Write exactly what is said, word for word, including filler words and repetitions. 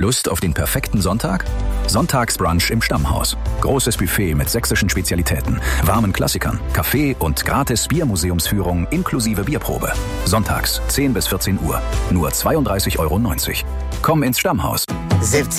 Lust auf den perfekten Sonntag? Sonntagsbrunch im Stammhaus. Großes Buffet mit sächsischen Spezialitäten, warmen Klassikern, Kaffee und gratis Biermuseumsführung inklusive Bierprobe. Sonntags, zehn bis vierzehn Uhr. Nur zweiunddreißig Euro neunzig. Komm ins Stammhaus. siebzehn